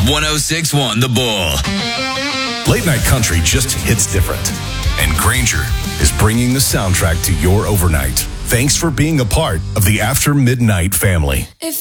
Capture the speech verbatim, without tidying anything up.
one oh six point one The Bull. Late night country just hits different. And Granger is bringing the soundtrack to your overnight. Thanks for being a part of the After Midnight family. If